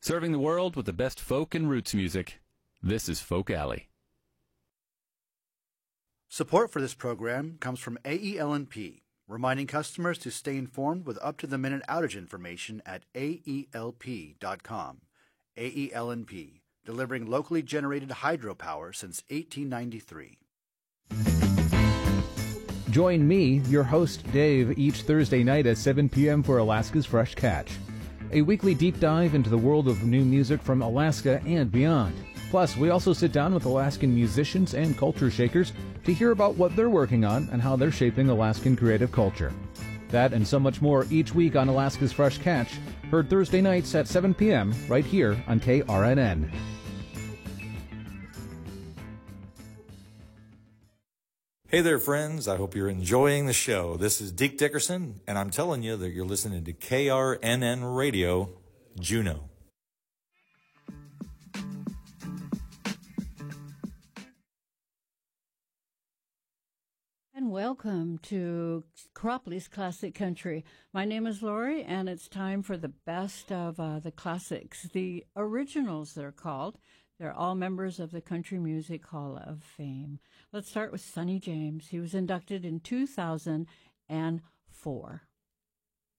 Serving the world with the best folk and roots music. This is Folk Alley. Support for this program comes from AEL&P, reminding customers to stay informed with up-to-the-minute outage information at aelp.com. AEL&P, delivering locally generated hydropower since 1893. Join me, your host Dave, each Thursday night at 7 p.m. for Alaska's Fresh Catch, a weekly deep dive into the world of new music from Alaska and beyond. Plus, we also sit down with Alaskan musicians and culture shakers to hear about what they're working on and how they're shaping Alaskan creative culture. That and so much more each week on Alaska's Fresh Catch, heard Thursday nights at 7 p.m. right here on KRNN. Hey there, friends. I hope you're enjoying the show. This is Deke Dickerson, and I'm telling you that you're listening to KRNN Radio, Juneau. And welcome to Acropolis Classic Country. My name is Lori, and it's time for the best of the classics, the originals they're called. They're all members of the Country Music Hall of Fame. Let's start with Sonny James. He was inducted in 2004.